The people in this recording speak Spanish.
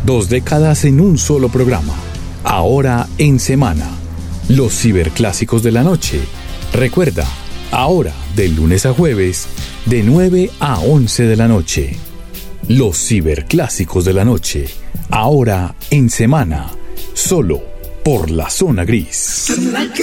2 décadas en un solo programa. Ahora en semana. Los ciberclásicos de la noche. Recuerda, ahora de lunes a jueves, de 9 a 11 de la noche. Los ciberclásicos de la noche. Ahora en semana. Solo por La Zona Gris.